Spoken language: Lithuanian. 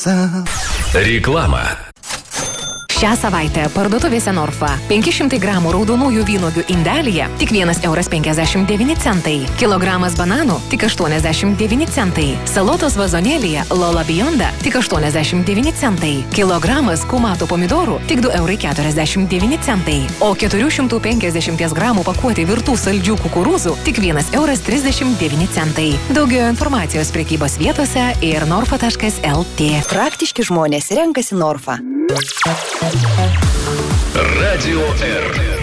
Reklama. Šią savaitę parduotuvėse Norfa 500 gramų raudonųjų vynuogių indelyje tik 1,59 €. Kilogramas bananų tik 89 centai. Salotos vazonėlyje Lola Bionda tik 89 centai. Kilogramas kumato pomidorų tik 2,49 €. O 450 gramų pakuotė virtų saldžių kukurūzų tik 1,39 €. Daugiau informacijos prekybos vietose ir norfa.lt. Praktiški žmonės renkasi Norfa. Radio R.